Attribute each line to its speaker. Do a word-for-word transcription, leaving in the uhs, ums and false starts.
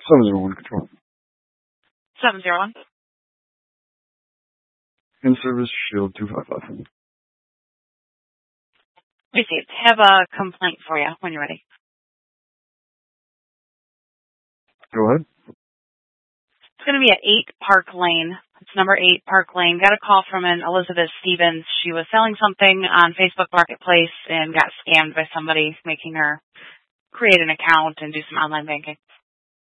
Speaker 1: seven zero one control.
Speaker 2: seven zero one.
Speaker 1: In service, Shield two five five.
Speaker 2: Received. Have a complaint for you when you're ready.
Speaker 1: Go ahead.
Speaker 2: It's going to be at eight Park Lane. It's number eight Park Lane. Got a call from an Elizabeth Stevens. She was selling something on Facebook Marketplace and got scammed by somebody making her create an account and do some online banking.